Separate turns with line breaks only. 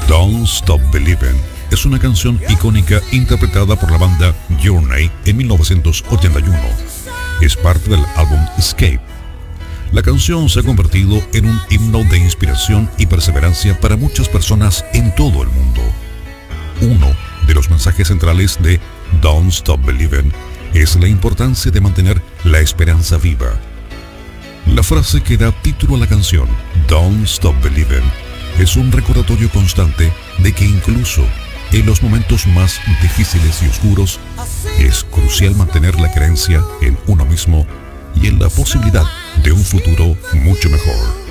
Don't Stop Believin' es una canción icónica interpretada por la banda Journey en 1981. Es parte del álbum Escape. La canción se ha convertido en un himno de inspiración y perseverancia para muchas personas en todo el mundo. Uno de los mensajes centrales de Don't Stop Believin' es la importancia de mantener la esperanza viva. La frase que da título a la canción, Don't Stop Believin', es un recordatorio constante de que incluso en los momentos más difíciles y oscuros es crucial mantener la creencia en uno mismo y en la posibilidad de un futuro mucho mejor.